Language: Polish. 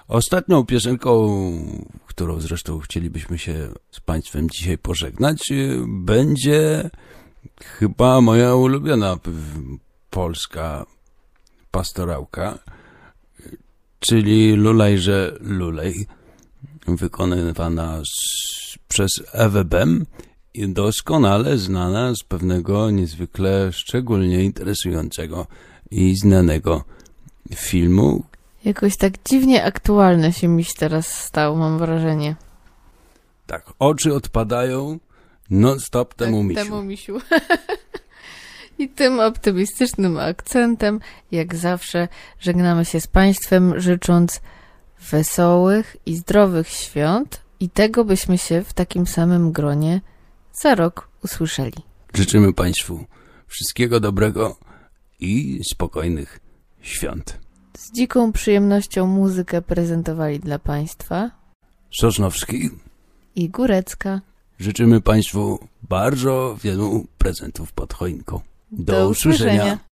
Ostatnią piosenką, którą zresztą chcielibyśmy się z Państwem dzisiaj pożegnać, będzie chyba moja ulubiona polska pastorałka, czyli Lulejże Lulej, wykonywana przez Ewę Bem i doskonale znana z pewnego niezwykle szczególnie interesującego i znanego filmu. Jakoś tak dziwnie aktualny się miś teraz stał, mam wrażenie. Tak, oczy odpadają non-stop temu misiu. Temu misiu. I tym optymistycznym akcentem, jak zawsze, żegnamy się z Państwem, życząc wesołych i zdrowych świąt i tego, byśmy się w takim samym gronie za rok usłyszeli. Życzymy Państwu wszystkiego dobrego i spokojnych świąt. Z dziką przyjemnością muzykę prezentowali dla Państwa Sosnowski i Górecka. Życzymy Państwu bardzo wielu prezentów pod choinką. Do usłyszenia.